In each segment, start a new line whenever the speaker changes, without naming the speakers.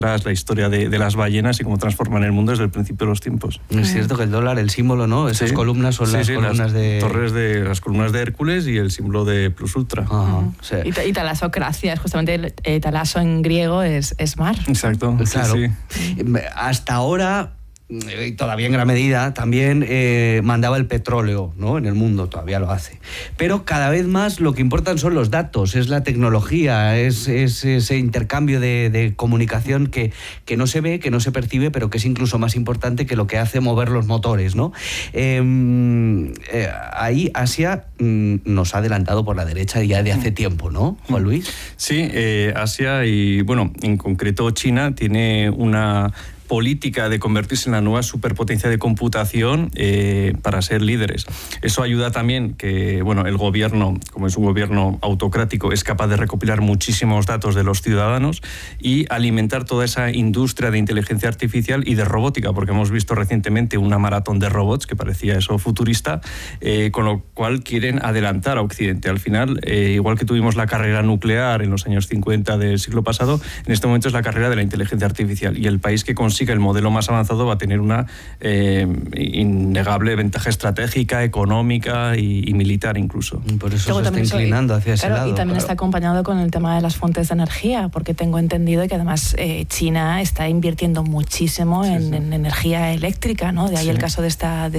la historia de las ballenas y cómo transforman el mundo desde el principio de los tiempos.
Es cierto que el dólar, el símbolo, ¿no? Esas columnas son las columnas
las columnas de Hércules y el símbolo de Plus Ultra.
Sí.
Y talasocracia, justamente talaso en griego es mar.
Exacto,
claro.
Sí.
Hasta ahora, todavía en gran medida, también mandaba el petróleo, ¿no? En el mundo, todavía lo hace. Pero cada vez más lo que importan son los datos, es la tecnología, es ese intercambio de comunicación que no se ve, que no se percibe, pero que es incluso más importante que lo que hace mover los motores, ¿no? Ahí Asia nos ha adelantado por la derecha ya de hace tiempo, ¿no, Juan Luis?
Sí, Asia y, bueno, en concreto China tiene una política de convertirse en la nueva superpotencia de computación para ser líderes. Eso ayuda también que, bueno, el gobierno, como es un gobierno autocrático, es capaz de recopilar muchísimos datos de los ciudadanos y alimentar toda esa industria de inteligencia artificial y de robótica, porque hemos visto recientemente una maratón de robots que parecía eso futurista, con lo cual quieren adelantar a Occidente. Al final, igual que tuvimos la carrera nuclear en los años 50 del siglo pasado, en este momento es la carrera de la inteligencia artificial, y el país que consiga el modelo más avanzado va a tener una innegable ventaja estratégica, económica y militar incluso.
Por eso se está inclinando hacia ese lado.
Y también está acompañado con el tema de las fuentes de energía, porque tengo entendido que además China está invirtiendo muchísimo en energía eléctrica, ¿no? De ahí el caso de esta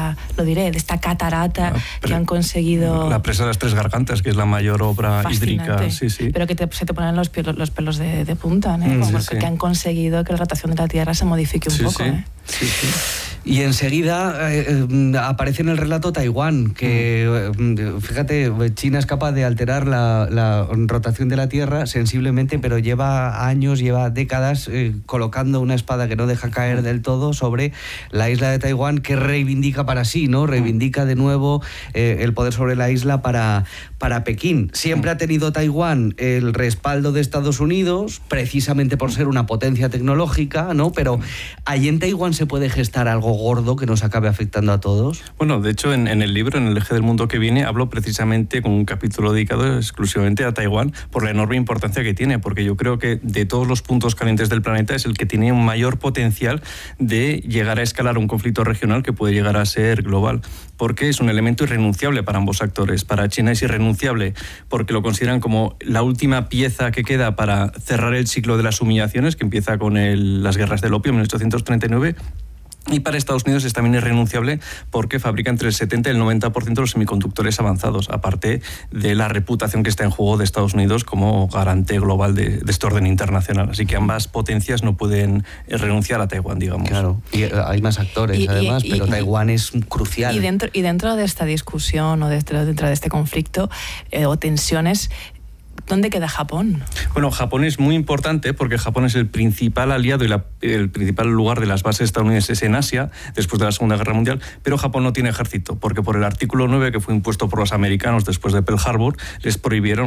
catarata que han conseguido...
La presa de las Tres Gargantas, que es la mayor obra hídrica. Sí.
Pero que se te ponen los pelos de punta, ¿no? Que han conseguido que la rotación de la Tierra se modifique un poco.
Sí.
Y enseguida aparece en el relato Taiwán, que fíjate, China es capaz de alterar la rotación de la Tierra sensiblemente, pero lleva años, lleva décadas colocando una espada que no deja caer del todo sobre la isla de Taiwán, que reivindica para sí, ¿no? Reivindica de nuevo el poder sobre la isla para Pekín. Siempre ha tenido Taiwán el respaldo de Estados Unidos, precisamente por ser una potencia tecnológica, ¿no? Pero allí en Taiwán se puede gestar algo gordo que nos acabe afectando a todos.
Bueno, de hecho, en el libro, en el eje del mundo que viene, hablo precisamente con un capítulo dedicado exclusivamente a Taiwán por la enorme importancia que tiene, porque yo creo que de todos los puntos calientes del planeta es el que tiene un mayor potencial de llegar a escalar un conflicto regional que puede llegar a ser global, porque es un elemento irrenunciable para ambos actores. Para China es irrenunciable porque lo consideran como la última pieza que queda para cerrar el ciclo de las humillaciones, que empieza con las guerras del opio en 1839. Y para Estados Unidos es también irrenunciable porque fabrica entre el 70 y el 90% de los semiconductores avanzados, aparte de la reputación que está en juego de Estados Unidos como garante global de este orden internacional. Así que ambas potencias no pueden renunciar a Taiwán, digamos.
Claro, y hay más actores además, pero Taiwán es crucial.
Y dentro de esta discusión o dentro de este conflicto o tensiones, ¿dónde queda Japón?
Bueno, Japón es muy importante porque Japón es el principal aliado y el principal lugar de las bases estadounidenses en Asia después de la Segunda Guerra Mundial, pero Japón no tiene ejército porque por el artículo 9 que fue impuesto por los americanos después de Pearl Harbor les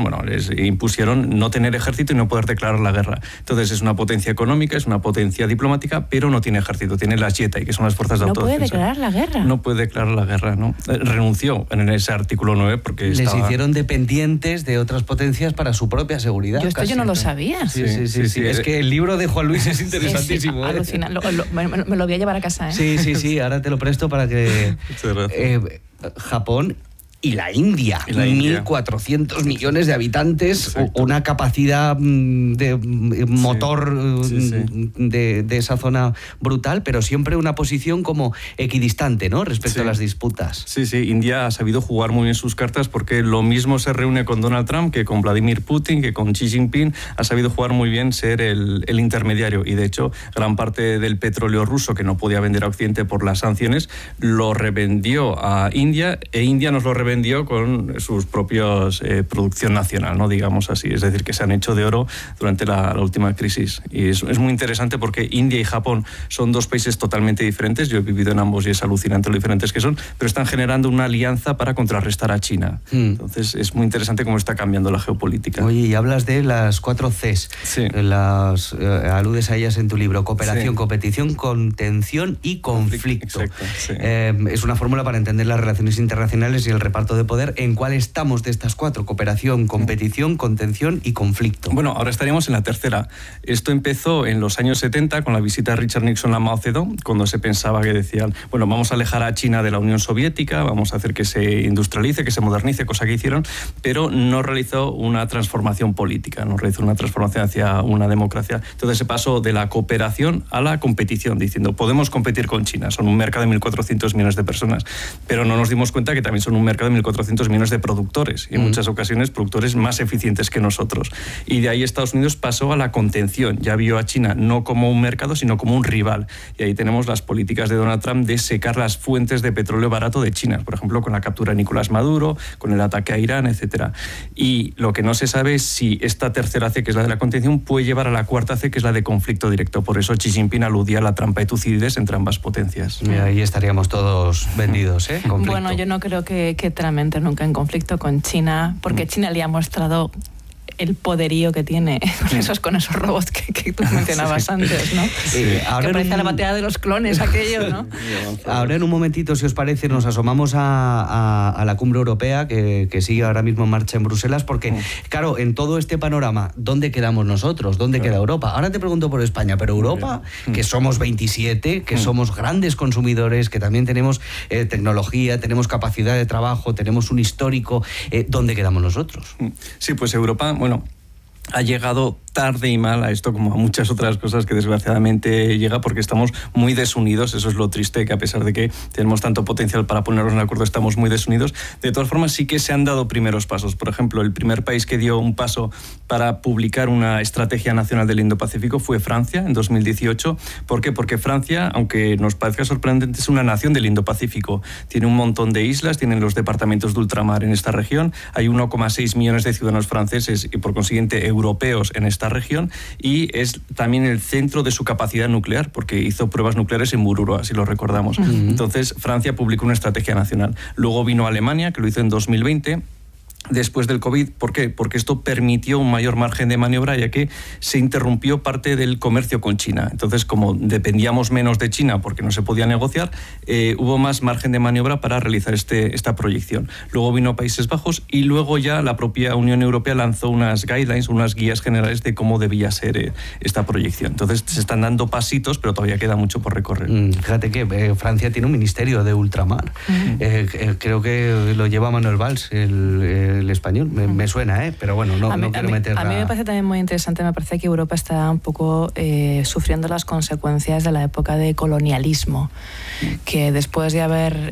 impusieron no tener ejército y no poder declarar la guerra. Entonces es una potencia económica, es una potencia diplomática, pero no tiene ejército, tiene las Jetai, que son las fuerzas de autodefensa.
¿No puede declarar la guerra?
No puede declarar la guerra, ¿no? Renunció en ese artículo 9 porque
les hicieron dependientes de otras potencias para su propia seguridad.
Yo no lo sabía.
Sí. Es que el libro de Juan Luis es interesantísimo.
Alucina. Me lo voy a llevar a casa.
Sí, ahora te lo presto para que... Japón y la India. 1.400 millones de habitantes, exacto. Una capacidad de motor de esa zona brutal, pero siempre una posición como equidistante, ¿no? Respecto a las disputas.
Sí, India ha sabido jugar muy bien sus cartas porque lo mismo se reúne con Donald Trump que con Vladimir Putin, que con Xi Jinping. Ha sabido jugar muy bien ser el intermediario y de hecho gran parte del petróleo ruso que no podía vender a Occidente por las sanciones lo revendió a India e India nos lo revendió con sus propios producción nacional, ¿no? Digamos así. Es decir, que se han hecho de oro durante la última crisis. Y es muy interesante porque India y Japón son dos países totalmente diferentes. Yo he vivido en ambos y es alucinante lo diferentes que son, pero están generando una alianza para contrarrestar a China. Entonces es muy interesante cómo está cambiando la geopolítica.
Oye, y hablas de las 4 Cs. Sí. Aludes a ellas en tu libro. Cooperación, competición, contención y conflicto.
Exacto, sí.
Es una fórmula para entender las relaciones internacionales y el reparto reparto de poder, ¿en cuál estamos de estas 4? Cooperación, competición, contención y conflicto.
Bueno, ahora estaríamos en la tercera. Esto empezó en los años 70 con la visita de Richard Nixon a Mao Zedong, cuando se pensaba que decían, bueno, vamos a alejar a China de la Unión Soviética, vamos a hacer que se industrialice, que se modernice, cosa que hicieron, pero no realizó una transformación política, no realizó una transformación hacia una democracia. Entonces se pasó de la cooperación a la competición, diciendo, podemos competir con China, son un mercado de 1.400 millones de personas, pero no nos dimos cuenta que también son un mercado de 1.400 millones de productores, y en muchas ocasiones productores más eficientes que nosotros. Y de ahí Estados Unidos pasó a la contención, ya vio a China no como un mercado, sino como un rival. Y ahí tenemos las políticas de Donald Trump de secar las fuentes de petróleo barato de China, por ejemplo, con la captura de Nicolás Maduro, con el ataque a Irán, etc. Y lo que no se sabe es si esta tercera C, que es la de la contención, puede llevar a la cuarta C, que es la de conflicto directo. Por eso Xi Jinping aludía a la trampa de Tucídides entre ambas potencias.
Y ahí estaríamos todos vendidos, ¿eh? Conflicto.
Bueno, yo no creo que Trump entre nunca en conflicto con China, porque China le ha mostrado el poderío que tiene con esos robots que tú mencionabas antes, ¿no? Ahora que parece la batalla de los clones aquello, ¿no?
Ahora en un momentito, si os parece, nos asomamos a la cumbre europea que sigue ahora mismo en marcha en Bruselas, porque, claro, en todo este panorama, ¿dónde quedamos nosotros? ¿Dónde queda Europa? Ahora te pregunto por España, pero Europa, que somos 27, que somos grandes consumidores, que también tenemos tecnología, tenemos capacidad de trabajo, tenemos un histórico, ¿dónde quedamos nosotros?
Sí, pues Europa, bueno, ha llegado tarde y mal a esto, como a muchas otras cosas que desgraciadamente llega, porque estamos muy desunidos. Eso es lo triste, que a pesar de que tenemos tanto potencial para ponernos en acuerdo, estamos muy desunidos. De todas formas, sí que se han dado primeros pasos. Por ejemplo, el primer país que dio un paso para publicar una estrategia nacional del Indo-Pacífico fue Francia, en 2018. ¿Por qué? Porque Francia, aunque nos parezca sorprendente, es una nación del Indo-Pacífico. Tiene un montón de islas, tienen los departamentos de ultramar en esta región, hay 1,6 millones de ciudadanos franceses y, por consiguiente, europeos en esta región, y es también el centro de su capacidad nuclear, porque hizo pruebas nucleares en Mururoa, si lo recordamos. Entonces, Francia publicó una estrategia nacional. Luego vino Alemania, que lo hizo en 2020, después del COVID. ¿Por qué? Porque esto permitió un mayor margen de maniobra, ya que se interrumpió parte del comercio con China. Entonces, como dependíamos menos de China porque no se podía negociar, hubo más margen de maniobra para realizar esta proyección. Luego vino Países Bajos, y luego ya la propia Unión Europea lanzó unas guidelines, unas guías generales de cómo debía ser esta proyección. Entonces, se están dando pasitos, pero todavía queda mucho por recorrer.
Fíjate que Francia tiene un ministerio de ultramar. Creo que lo lleva Manuel Valls, el español, me suena, pero bueno, no quiero meterla.
A mí me parece también muy interesante, me parece que Europa está un poco sufriendo las consecuencias de la época de colonialismo, que después de haber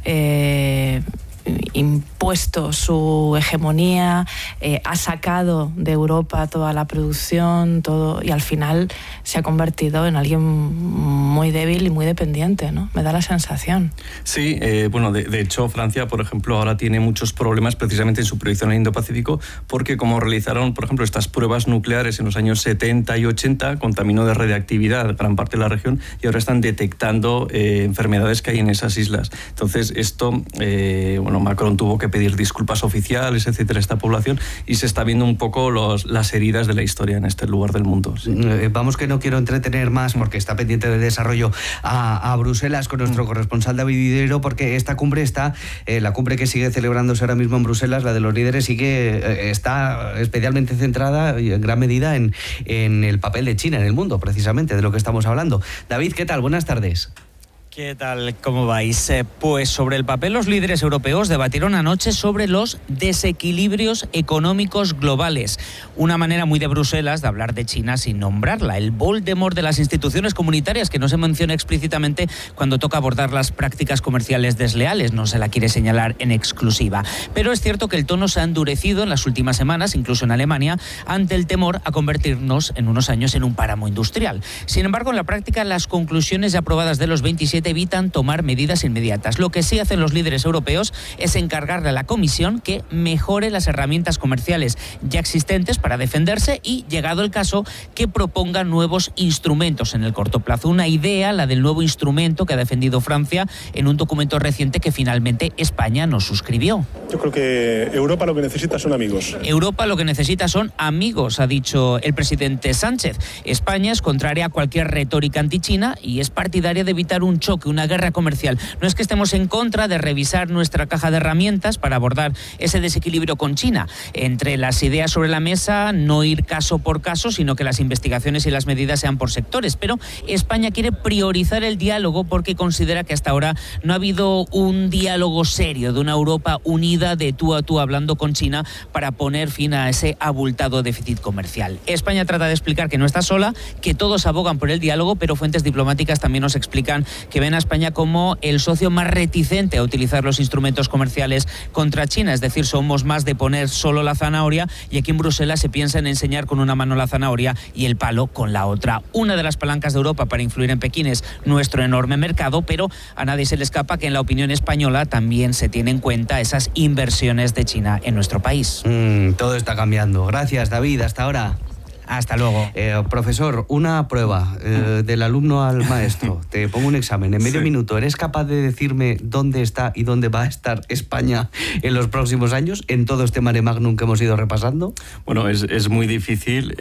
impuesto su hegemonía, ha sacado de Europa toda la producción, todo, y al final se ha convertido en alguien muy débil y muy dependiente, ¿no? Me da la sensación.
Sí, bueno, de hecho Francia, por ejemplo, ahora tiene muchos problemas precisamente en su proyección en el Indo-Pacífico, porque como realizaron, por ejemplo, estas pruebas nucleares en los años 70 y 80, contaminó de radiactividad gran parte de la región, y ahora están detectando enfermedades que hay en esas islas. Entonces, esto, bueno, Macron tuvo que pedir disculpas oficiales, etcétera, a esta población, y se está viendo un poco las heridas de la historia en este lugar del mundo. Sí.
Vamos, que no quiero entretener más, porque está pendiente de desarrollo a Bruselas con nuestro corresponsal David Videro, porque esta cumbre está, la cumbre que sigue celebrándose ahora mismo en Bruselas, la de los líderes, sigue, está especialmente centrada y en gran medida en el papel de China en el mundo, precisamente, de lo que estamos hablando. David, ¿qué tal? Buenas tardes.
¿Qué tal? ¿Cómo vais? Pues sobre el papel, los líderes europeos debatieron anoche sobre los desequilibrios económicos globales. Una manera muy de Bruselas de hablar de China sin nombrarla. El Voldemort de las instituciones comunitarias, que no se menciona explícitamente cuando toca abordar las prácticas comerciales desleales. No se la quiere señalar en exclusiva. Pero es cierto que el tono se ha endurecido en las últimas semanas, incluso en Alemania, ante el temor a convertirnos en unos años en un páramo industrial. Sin embargo, en la práctica, las conclusiones ya aprobadas de los 27 evitan tomar medidas inmediatas. Lo que sí hacen los líderes europeos es encargarle a la Comisión que mejore las herramientas comerciales ya existentes para defenderse, y, llegado el caso, que proponga nuevos instrumentos en el corto plazo. Una idea, la del nuevo instrumento que ha defendido Francia en un documento reciente que finalmente España no suscribió.
Yo creo que Europa lo que necesita son amigos.
Europa lo que necesita son amigos, ha dicho el presidente Sánchez. España es contraria a cualquier retórica antichina y es partidaria de evitar un choque choque, una guerra comercial. No es que estemos en contra de revisar nuestra caja de herramientas para abordar ese desequilibrio con China. Entre las ideas sobre la mesa, no ir caso por caso, sino que las investigaciones y las medidas sean por sectores. Pero España quiere priorizar el diálogo porque considera que hasta ahora no ha habido un diálogo serio de una Europa unida de tú a tú hablando con China para poner fin a ese abultado déficit comercial. España trata de explicar que no está sola, que todos abogan por el diálogo, pero fuentes diplomáticas también nos explican que ven a España como el socio más reticente a utilizar los instrumentos comerciales contra China. Es decir, somos más de poner solo la zanahoria, y aquí en Bruselas se piensa en enseñar con una mano la zanahoria y el palo con la otra. Una de las palancas de Europa para influir en Pekín es nuestro enorme mercado, pero a nadie se le escapa que en la opinión española también se tiene en cuenta esas inversiones de China en nuestro país.
Todo está cambiando. Gracias, David. Hasta ahora.
Hasta luego.
Profesor, una prueba del alumno al maestro. Te pongo un examen. En medio minuto, ¿eres capaz de decirme dónde está y dónde va a estar España en los próximos años, en todo este mare magnum que hemos ido repasando?
Bueno, es muy difícil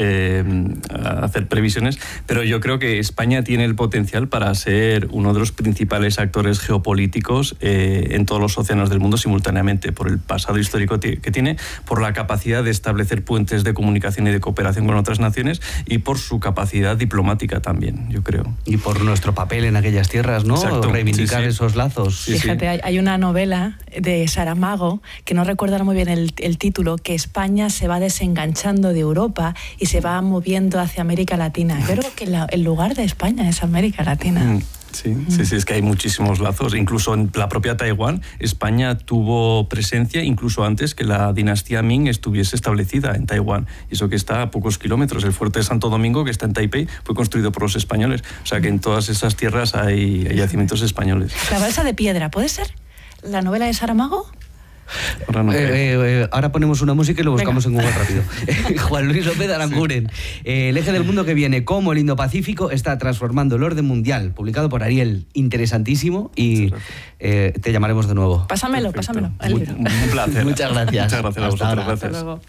hacer previsiones, pero yo creo que España tiene el potencial para ser uno de los principales actores geopolíticos en todos los océanos del mundo simultáneamente, por el pasado histórico que tiene, por la capacidad de establecer puentes de comunicación y de cooperación con otras naciones y por su capacidad diplomática también, yo creo.
Y por nuestro papel en aquellas tierras, ¿no?
Exacto.
Reivindicar esos lazos.
Fíjate, hay una novela de Saramago, que no recuerdo muy bien el título, que España se va desenganchando de Europa y se va moviendo hacia América Latina. Yo creo que el lugar de España es América Latina.
Sí, es que hay muchísimos lazos. Incluso en la propia Taiwán, España tuvo presencia incluso antes que la dinastía Ming estuviese establecida en Taiwán. Y eso que está a pocos kilómetros. El fuerte de Santo Domingo, que está en Taipei, fue construido por los españoles. O sea que en todas esas tierras hay yacimientos españoles.
La balsa de piedra, ¿puede ser? ¿La novela de Saramago?
Ahora, no
ahora ponemos una música y lo buscamos en Google rápido. Juan Luis López Aranguren. El eje del mundo que viene, cómo el Indo-Pacífico está transformando el orden mundial, publicado por Ariel. Interesantísimo, y te llamaremos de nuevo.
Pásamelo. El libro.
Un placer.
Muchas gracias.
Muchas gracias a vosotros.
Hasta
Gracias.
Hasta luego.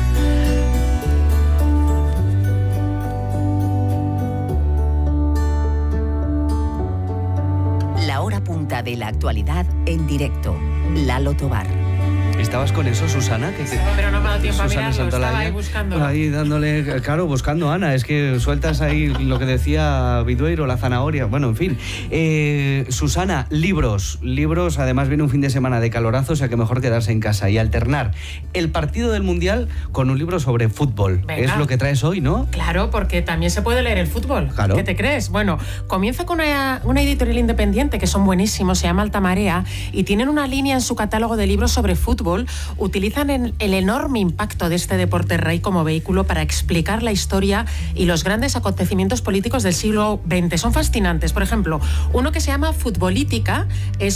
La hora punta de la actualidad en directo. Lalo Tobar.
¿Estabas con eso, Susana?
Pero no me ha dado tiempo a
Susana
mirarlo,
Santolaya.
estaba ahí buscándolo.
Ahí dándole, claro, buscando a Ana. Es que sueltas ahí lo que decía Vidueiro, la zanahoria. Bueno, en fin. Susana, libros. Además viene un fin de semana de calorazo, o sea que mejor quedarse en casa y alternar el partido del Mundial con un libro sobre fútbol.
Venga.
Es lo que traes hoy, ¿no?
Claro, porque también se puede leer el fútbol.
Claro.
¿Qué te crees? Bueno, comienza con una editorial independiente que son buenísimos, se llama Alta Marea, y tienen una línea en su catálogo de libros sobre fútbol. Utilizan el enorme impacto de este deporte rey como vehículo para explicar la historia y los grandes acontecimientos políticos del siglo XX. Son fascinantes. Por ejemplo, uno que se llama Futbolítica,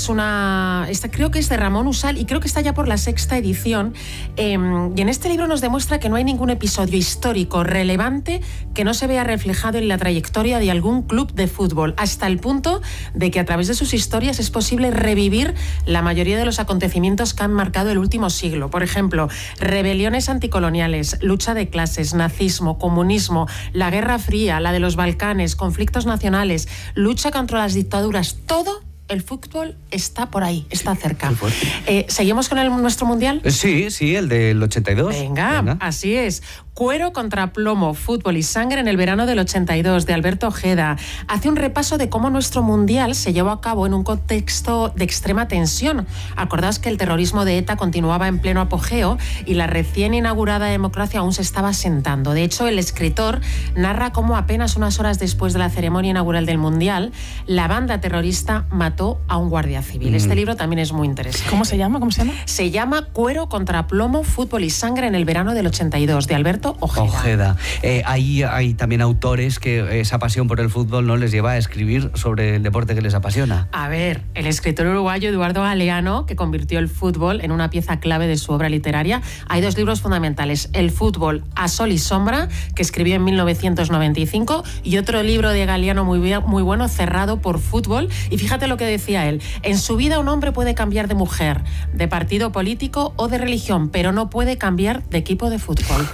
creo que es de Ramón Usal y creo que está ya por la 6ª edición. Y en este libro nos demuestra que no hay ningún episodio histórico relevante que no se vea reflejado en la trayectoria de algún club de fútbol, hasta el punto de que a través de sus historias es posible revivir la mayoría de los acontecimientos que han marcado el último siglo. Por ejemplo, rebeliones anticoloniales, lucha de clases, nazismo, comunismo, la Guerra Fría, la de los Balcanes, conflictos nacionales, lucha contra las dictaduras, todo. El fútbol está por ahí, está cerca. ¿Seguimos con nuestro mundial?
Sí, el del 82.
Venga, así es. Cuero contra plomo, fútbol y sangre en el verano del 82, de Alberto Ojeda. Hace un repaso de cómo nuestro mundial se llevó a cabo en un contexto de extrema tensión. Acordaos que el terrorismo de ETA continuaba en pleno apogeo y la recién inaugurada democracia aún se estaba asentando. De hecho, el escritor narra cómo apenas unas horas después de la ceremonia inaugural del mundial, la banda terrorista mató a un guardia civil. Este libro también es muy interesante.
¿Cómo se llama?
Se llama Cuero contra plomo, fútbol y sangre en el verano del 82, de Alberto Ojeda.
Ahí hay también autores que esa pasión por el fútbol no les lleva a escribir sobre el deporte que les apasiona.
A ver, el escritor uruguayo Eduardo Galeano, que convirtió el fútbol en una pieza clave de su obra literaria. Hay 2 libros fundamentales: El fútbol a sol y sombra, que escribió en 1995, y otro libro de Galeano muy bueno, Cerrado por fútbol. Y fíjate lo que decía él: en su vida un hombre puede cambiar de mujer, de partido político o de religión, pero no puede cambiar de equipo de fútbol.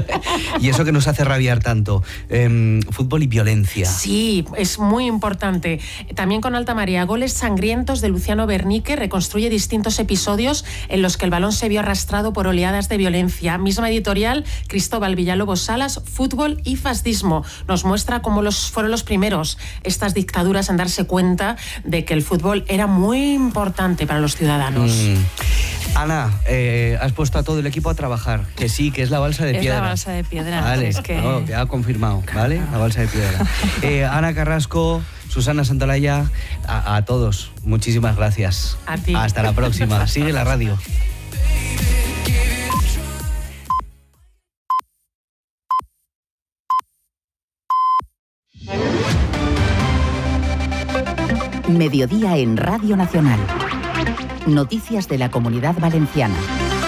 Y eso que nos hace rabiar tanto, fútbol y violencia.
Sí, es muy importante. También con Alta Marea, Goles sangrientos de Luciano Bernique reconstruye distintos episodios en los que el balón se vio arrastrado por oleadas de violencia. Misma editorial, Cristóbal Villalobos Salas, Fútbol y fascismo. Nos muestra cómo fueron los primeros estas dictaduras en darse cuenta de que el fútbol era muy importante para los ciudadanos.
Ana, has puesto a todo el equipo a trabajar. Que sí, que es la balsa de piedra.
Es la balsa de piedra.
Vale,
es que...
no, ya confirmado, ¿vale? La balsa de piedra. Ana Carrasco, Susana Santolaya, a todos, muchísimas gracias.
A ti.
Hasta la próxima. Sigue la radio.
Mediodía en Radio Nacional. Noticias de la Comunidad Valenciana.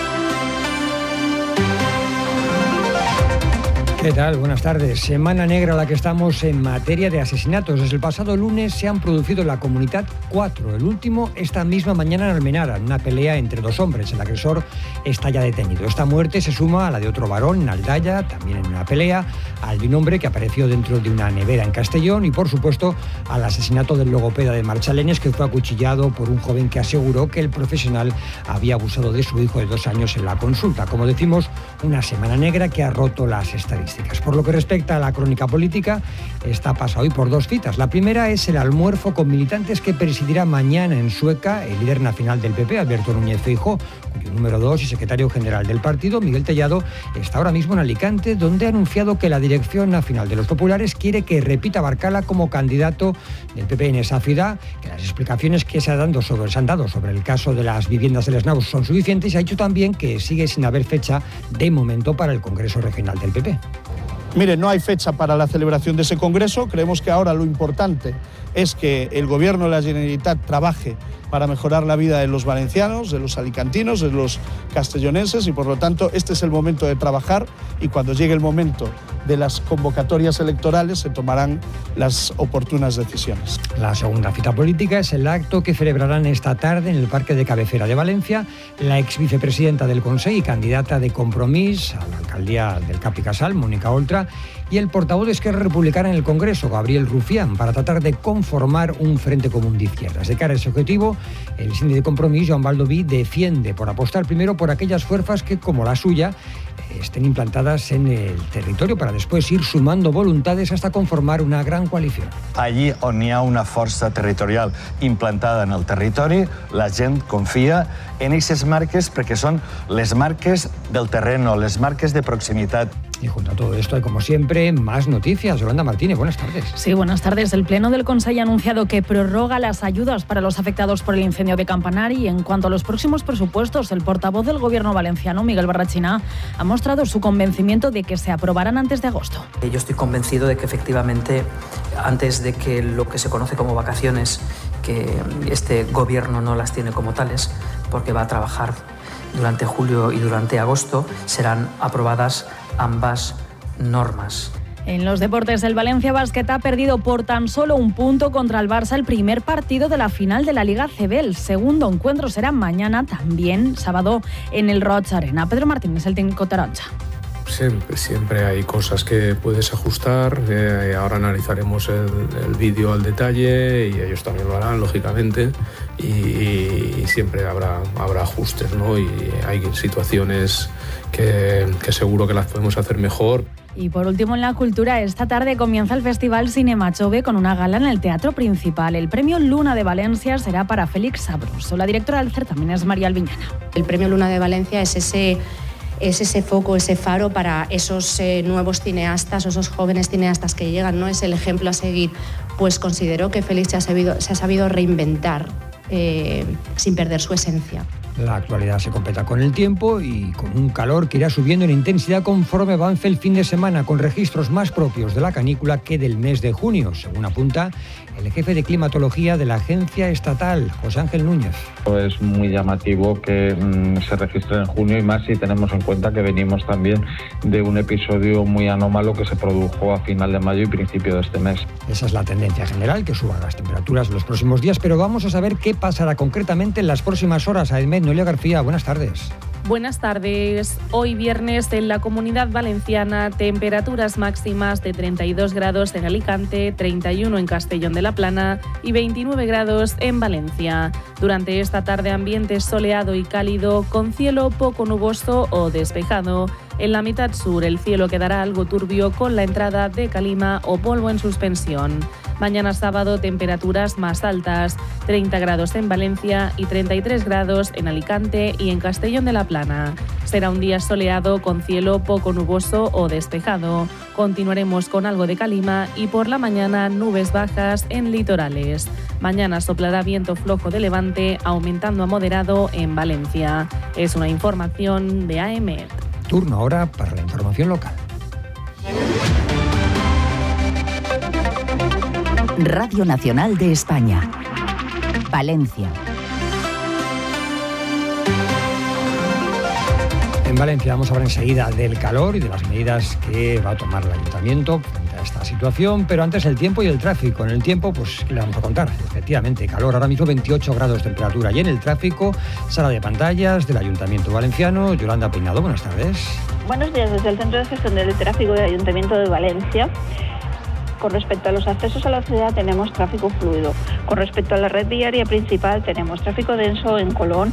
¿Qué tal? Buenas tardes. Semana negra la que estamos en materia de asesinatos. Desde el pasado lunes se han producido en la Comunitat 4. El último esta misma mañana en Almenara, en una pelea entre dos hombres. El agresor está ya detenido. Esta muerte se suma a la de otro varón en Aldaya, también en una pelea, al de un hombre que apareció dentro de una nevera en Castellón y, por supuesto, al asesinato del logopeda de Marchalenes, que fue acuchillado por un joven que aseguró que el profesional había abusado de su hijo de 2 años en la consulta. Como decimos, una semana negra que ha roto las estadísticas. Por lo que respecta a la crónica política, esta pasa hoy por 2 citas. La primera es el almuerzo con militantes que presidirá mañana en Sueca el líder nacional del PP, Alberto Núñez Feijóo, cuyo número 2 y secretario general del partido, Miguel Tellado, está ahora mismo en Alicante, donde ha anunciado que la dirección nacional de los populares quiere que repita Barcala como candidato del PP en esa ciudad, que las explicaciones que se han dado sobre el caso de las viviendas del Snaus son suficientes, y ha dicho también que sigue sin haber fecha de momento para el Congreso Regional del PP.
Mire, no hay fecha para la celebración de ese congreso. Creemos que ahora lo importante es que el Gobierno de la Generalitat trabaje para mejorar la vida de los valencianos, de los alicantinos, de los castellonenses, y por lo tanto este es el momento de trabajar, y cuando llegue el momento de las convocatorias electorales se tomarán las oportunas decisiones.
La segunda cita política es el acto que celebrarán esta tarde en el Parque de Cabecera de Valencia la exvicepresidenta del Consell y candidata de Compromís a la alcaldía del Cap i Casal, Mónica Oltra, y el portavoz de Esquerra Republicana en el Congreso, Gabriel Rufián, para tratar de conformar un frente común de izquierdas. De cara a ese objetivo, el síndic de Compromís, Joan Baldoví, defiende por apostar primero por aquellas fuerzas que, como la suya, estén implantadas en el territorio para después ir sumando voluntades hasta conformar una gran coalición.
Allí on hi ha una força territorial implantada en el territori, la gent confia en aquestes marques perquè són les marques del terreno, les marques de proximitat.
Y junto a todo esto hay, como siempre, más noticias. Yolanda Martínez, buenas tardes.
Sí, buenas tardes. El Pleno del Consell ha anunciado que prorroga las ayudas para los afectados por el incendio de Campanar, y en cuanto a los próximos presupuestos, el portavoz del Gobierno valenciano, Miguel Barrachina, ha mostrado su convencimiento de que se aprobarán antes de agosto.
Yo estoy convencido de que efectivamente, antes de que lo que se conoce como vacaciones, que este Gobierno no las tiene como tales, porque va a trabajar durante julio y durante agosto, serán aprobadas ambas normas.
En los deportes, el Valencia Basket ha perdido por tan solo 1 punto contra el Barça el primer partido de la final de la Liga CB. El segundo encuentro será mañana, también sábado, en el Roig Arena. Pedro Martínez, el técnico taronja.
Siempre hay cosas que puedes ajustar. Ahora analizaremos el vídeo al detalle y ellos también lo harán, lógicamente, y siempre habrá ajustes, ¿no? Y hay situaciones que seguro que las podemos hacer mejor.
Y por último, en la cultura, esta tarde comienza el Festival Cinema Chove con una gala en el Teatro Principal. El premio Luna de Valencia será para Félix Sabroso. La directora del certamen es María Albiñana.
El premio Luna de Valencia es ese foco, ese faro para esos nuevos cineastas, esos jóvenes cineastas que llegan, ¿no? Es el ejemplo a seguir. Pues considero que Félix se ha sabido reinventar sin perder su esencia.
La actualidad se completa con el tiempo y con un calor que irá subiendo en intensidad conforme avance el fin de semana, con registros más propios de la canícula que del mes de junio, según apunta el jefe de climatología de la agencia estatal, José Ángel Núñez.
Es muy llamativo que se registre en junio, y más si tenemos en cuenta que venimos también de un episodio muy anómalo que se produjo a final de mayo y principio de este mes.
Esa es la tendencia general, que suban las temperaturas en los próximos días, pero vamos a saber qué pasará concretamente en las próximas horas. Aedmed Noelia García, buenas tardes.
Buenas tardes. Hoy viernes en la Comunidad Valenciana, temperaturas máximas de 32 grados en Alicante, 31 en Castellón de la Plana y 29 grados en Valencia. Durante esta tarde ambiente soleado y cálido con cielo poco nuboso o despejado. En la mitad sur el cielo quedará algo turbio con la entrada de calima o polvo en suspensión. Mañana sábado temperaturas más altas, 30 grados en Valencia y 33 grados en Alicante y en Castellón de la Plana. Será un día soleado con cielo poco nuboso o despejado. Continuaremos con algo de calima y por la mañana nubes bajas en litorales. Mañana soplará viento flojo de levante, aumentando a moderado en Valencia. Es una información de AEMET.
Turno ahora para la información local.
Radio Nacional de España. Valencia.
En Valencia vamos a hablar enseguida del calor y de las medidas que va a tomar el ayuntamiento frente a esta situación, pero antes el tiempo y el tráfico. En el tiempo, pues, ¿qué le vamos a contar? Efectivamente, calor, ahora mismo 28 grados de temperatura. Y en el tráfico, sala de pantallas del Ayuntamiento Valenciano. Yolanda Peinado, buenas tardes.
Buenos días, desde el Centro de Gestión del Tráfico del Ayuntamiento de Valencia. Con respecto a los accesos a la ciudad tenemos tráfico fluido. Con respecto a la red viaria principal tenemos tráfico denso en Colón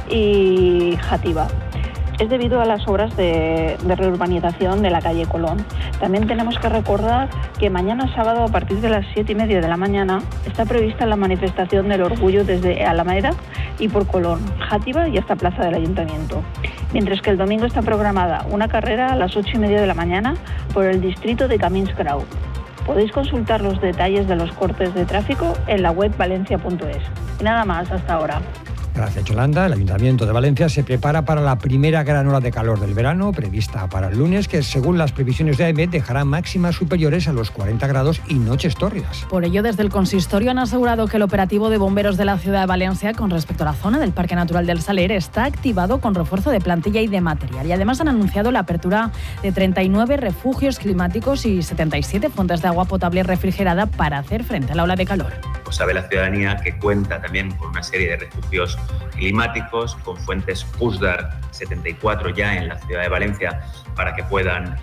y Játiva. Es debido a las obras de reurbanización de la calle Colón. También tenemos que recordar que mañana sábado a partir de las 7:30 de la mañana está prevista la manifestación del orgullo desde Alameda y por Colón, Játiva y hasta Plaza del Ayuntamiento. Mientras que el domingo está programada una carrera a las 8:30 de la mañana por el distrito de Camins Grau. Podéis consultar los detalles de los cortes de tráfico en la web valencia.es. Y nada más, hasta ahora.
Gracias, Yolanda. El Ayuntamiento de Valencia se prepara para la primera gran ola de calor del verano, prevista para el lunes, que según las previsiones de AEMET dejará máximas superiores a los 40 grados y noches tórridas.
Por ello, desde el consistorio han asegurado que el operativo de bomberos de la ciudad de Valencia con respecto a la zona del Parque Natural del Saler está activado con refuerzo de plantilla y de material. Y además han anunciado la apertura de 39 refugios climáticos y 77 fuentes de agua potable refrigerada para hacer frente a la ola de calor.
Pues sabe la ciudadanía que cuenta también con una serie de refugios climáticos, con fuentes USDAR 74 ya en la ciudad de Valencia para que puedan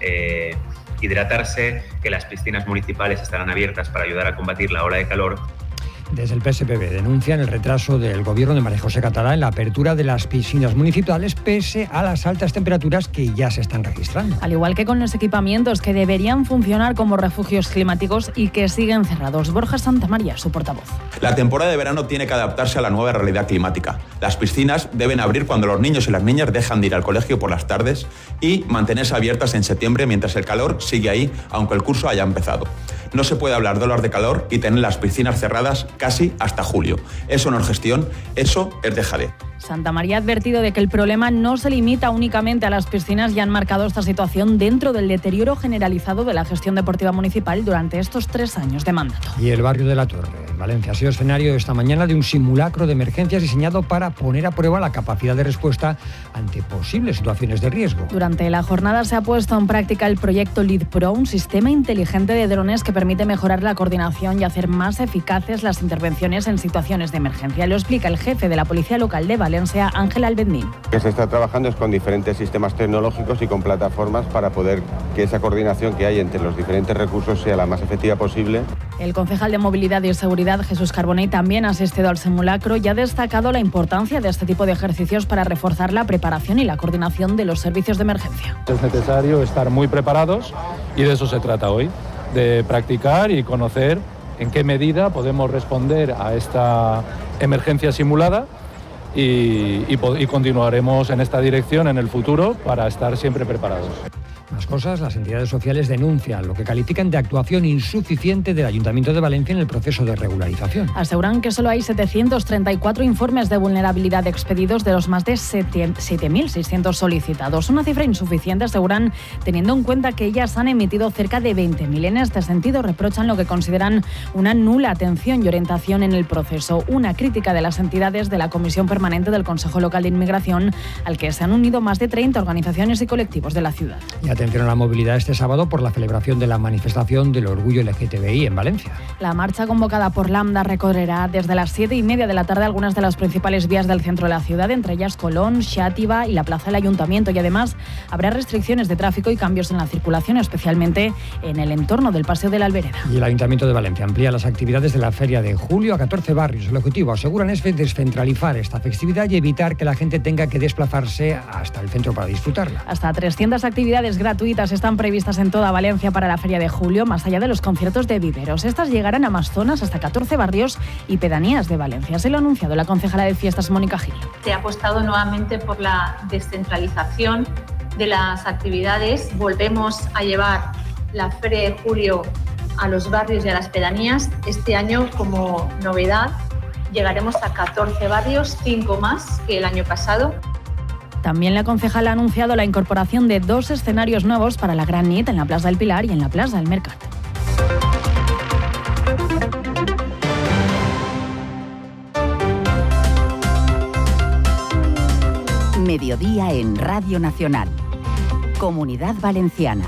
hidratarse, que las piscinas municipales estarán abiertas para ayudar a combatir la ola de calor.
Desde el PSPB denuncian el retraso del gobierno de María José Catalá en la apertura de las piscinas municipales pese a las altas temperaturas que ya se están registrando.
Al igual que con los equipamientos que deberían funcionar como refugios climáticos y que siguen cerrados. Borja Santamaría, su portavoz.
La temporada de verano tiene que adaptarse a la nueva realidad climática. Las piscinas deben abrir cuando los niños y las niñas dejan de ir al colegio por las tardes y mantenerse abiertas en septiembre mientras el calor sigue ahí, aunque el curso haya empezado. No se puede hablar de olas de calor y tener las piscinas cerradas casi hasta julio. Eso no es gestión, eso es dejadez.
Santamaría ha advertido de que el problema no se limita únicamente a las piscinas y han marcado esta situación dentro del deterioro generalizado de la gestión deportiva municipal durante estos 3 años de mandato.
Y el barrio de La Torre, en Valencia, ha sido escenario esta mañana de un simulacro de emergencias diseñado para poner a prueba la capacidad de respuesta ante posibles situaciones de riesgo.
Durante la jornada se ha puesto en práctica el proyecto Lead Pro, un sistema inteligente de drones que permite mejorar la coordinación y hacer más eficaces las intervenciones en situaciones de emergencia. Lo explica el jefe de la Policía Local de Valencia, Ángel Albendín.
Lo que se está trabajando es con diferentes sistemas tecnológicos y con plataformas para poder que esa coordinación que hay entre los diferentes recursos sea la más efectiva posible.
El concejal de Movilidad y Seguridad, Jesús Carbonell, también ha asistido al simulacro y ha destacado la importancia de este tipo de ejercicios para reforzar la preparación y la coordinación de los servicios de emergencia.
Es necesario estar muy preparados y de eso se trata hoy, de practicar y conocer en qué medida podemos responder a esta emergencia simulada y continuaremos en esta dirección en el futuro para estar siempre preparados.
Más cosas, las entidades sociales denuncian lo que califican de actuación insuficiente del Ayuntamiento de Valencia en el proceso de regularización.
Aseguran que solo hay 734 informes de vulnerabilidad expedidos de los más de 7.600 solicitados. Una cifra insuficiente, aseguran, teniendo en cuenta que ellas han emitido cerca de 20.000. En este sentido, reprochan lo que consideran una nula atención y orientación en el proceso. Una crítica de las entidades de la Comisión Permanente del Consejo Local de Inmigración, al que se han unido más de 30 organizaciones y colectivos de la ciudad.
Y atención a la movilidad este sábado por la celebración de la manifestación del orgullo LGTBI en Valencia.
La marcha convocada por Lambda recorrerá desde las 7:30 de la tarde algunas de las principales vías del centro de la ciudad, entre ellas Colón, Xàtiva y la plaza del Ayuntamiento, y además habrá restricciones de tráfico y cambios en la circulación, especialmente en el entorno del Paseo de la Albereda.
Y el Ayuntamiento de Valencia amplía las actividades de la Feria de Julio a 14 barrios. El objetivo, aseguran, es descentralizar esta festividad y evitar que la gente tenga que desplazarse hasta el centro para disfrutarla.
Hasta 300 actividades gratuitas están previstas en toda Valencia para la Feria de Julio, más allá de los conciertos de viveros. Estas llegarán a más zonas, hasta 14 barrios y pedanías de Valencia. Se lo ha anunciado la concejala de Fiestas, Mónica Gil.
Se ha apostado nuevamente por la descentralización de las actividades. Volvemos a llevar la Feria de Julio a los barrios y a las pedanías. Este año, como novedad, llegaremos a 14 barrios, 5 más que el año pasado.
También la concejala ha anunciado la incorporación de 2 escenarios nuevos para la Gran Nit en la Plaza del Pilar y en la Plaza del Mercat.
Mediodía en Radio Nacional. Comunidad Valenciana.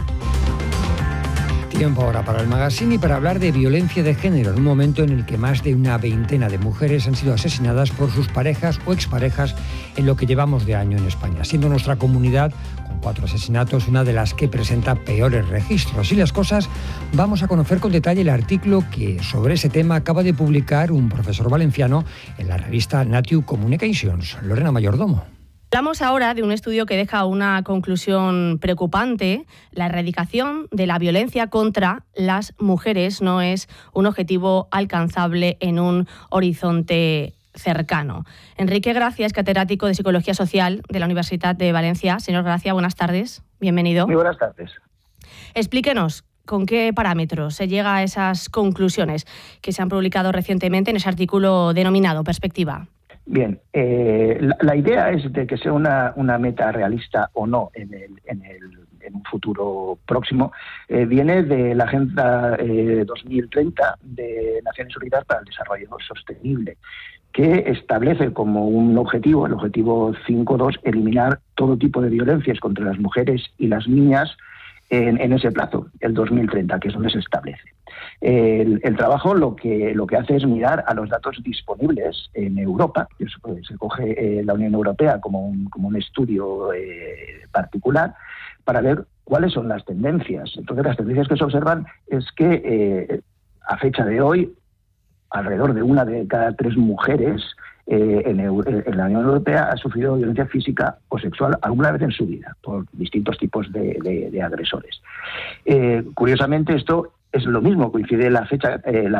Tiempo ahora para el magazine y para hablar de violencia de género, en un momento en el que más de una veintena de mujeres han sido asesinadas por sus parejas o exparejas en lo que llevamos de año en España, siendo nuestra comunidad, con 4 asesinatos, una de las que presenta peores registros. Y las cosas, vamos a conocer con detalle el artículo que sobre ese tema acaba de publicar un profesor valenciano en la revista Nature Communications. Lorena Mayordomo.
Hablamos ahora de un estudio que deja una conclusión preocupante. La erradicación de la violencia contra las mujeres no es un objetivo alcanzable en un horizonte cercano. Enrique Gracia es catedrático de Psicología Social de la Universidad de Valencia. Señor Gracia, buenas tardes. Bienvenido.
Muy buenas tardes.
Explíquenos con qué parámetros se llega a esas conclusiones que se han publicado recientemente en ese artículo denominado Perspectiva.
Bien, la idea es de que sea una meta realista o no en un futuro próximo, viene de la Agenda 2030 de Naciones Unidas para el Desarrollo Sostenible, que establece como un objetivo, el objetivo 5.2, eliminar todo tipo de violencias contra las mujeres y las niñas en ese plazo, el 2030, que es donde se establece. El trabajo lo que hace es mirar a los datos disponibles en Europa. Se coge la Unión Europea como un estudio particular para ver cuáles son las tendencias. Entonces, las tendencias que se observan es que a fecha de hoy, alrededor de 1 de cada 3 mujeres en la Unión Europea ha sufrido violencia física o sexual alguna vez en su vida por distintos tipos de agresores. Curiosamente, esto es lo mismo, coincide la fecha,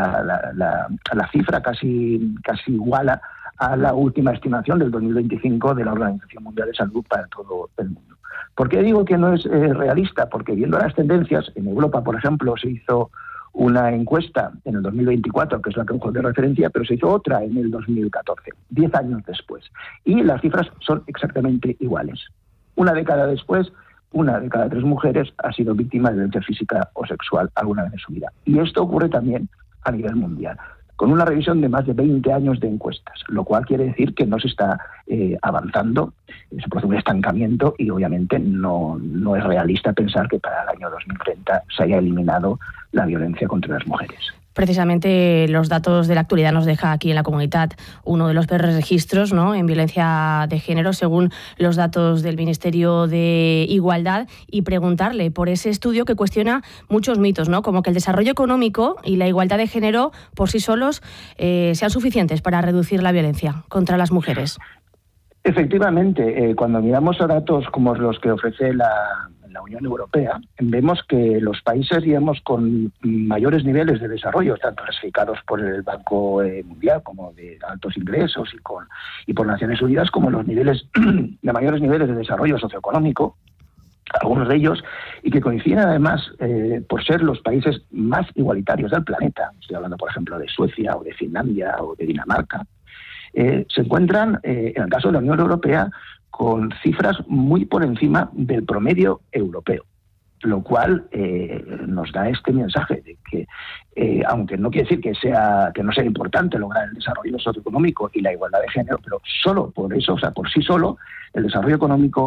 la cifra casi iguala a la última estimación del 2025 de la Organización Mundial de Salud para todo el mundo. ¿Por qué digo que no es realista? Porque viendo las tendencias, en Europa, por ejemplo, se hizo una encuesta en el 2024, que es la que cojo de referencia, pero se hizo otra en el 2014, 10 años después. Y las cifras son exactamente iguales. 1 década después, 1 de cada 3 mujeres ha sido víctima de violencia física o sexual alguna vez en su vida. Y esto ocurre también a nivel mundial, con una revisión de más de 20 años de encuestas, lo cual quiere decir que no se está avanzando, se produce un estancamiento y obviamente no es realista pensar que para el año 2030 se haya eliminado la violencia contra las mujeres.
Precisamente los datos de la actualidad nos deja aquí en la comunidad uno de los peores registros, ¿no?, en violencia de género, según los datos del Ministerio de Igualdad, y preguntarle por ese estudio que cuestiona muchos mitos, ¿no?, como que el desarrollo económico y la igualdad de género por sí solos sean suficientes para reducir la violencia contra las mujeres.
Efectivamente, cuando miramos a datos como los que ofrece la Unión Europea, vemos que los países, digamos, con mayores niveles de desarrollo, tanto clasificados por el Banco Mundial como de altos ingresos y por Naciones Unidas, como los niveles de mayores niveles de desarrollo socioeconómico, algunos de ellos, y que coinciden además por ser los países más igualitarios del planeta. Estoy hablando, por ejemplo, de Suecia o de Finlandia o de Dinamarca. Se encuentran, en el caso de la Unión Europea, con cifras muy por encima del promedio europeo, lo cual nos da este mensaje de que, aunque no quiere decir que no sea importante lograr el desarrollo socioeconómico y la igualdad de género, pero solo por eso, o sea, por sí solo, el desarrollo económico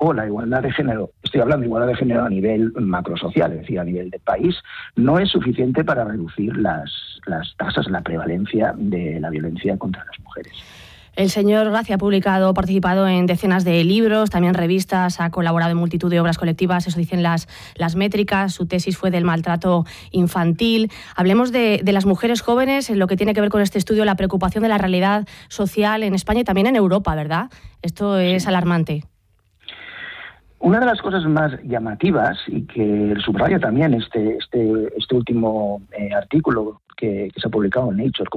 o la igualdad de género, estoy hablando de igualdad de género a nivel macrosocial, es decir, a nivel de país, no es suficiente para reducir las tasas, la prevalencia de la violencia contra las mujeres.
El señor Gracia ha participado en decenas de libros, también revistas, ha colaborado en multitud de obras colectivas, eso dicen las métricas. Su tesis fue del maltrato infantil. Hablemos de las mujeres jóvenes, en lo que tiene que ver con este estudio, la preocupación de la realidad social en España y también en Europa, ¿verdad? Esto es alarmante.
Una de las cosas más llamativas, y que subraya también este último artículo que se ha publicado en Nature,